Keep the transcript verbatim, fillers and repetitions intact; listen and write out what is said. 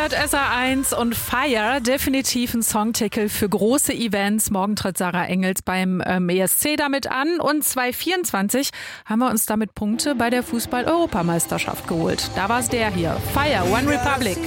hört S R eins und Fire, definitiv ein Songtitel für große Events. Morgen tritt Sarah Engels beim ähm, E S C damit an und zwanzig vierundzwanzig haben wir uns damit Punkte bei der Fußball-Europameisterschaft geholt. Da war es der hier, Fire, One Republic.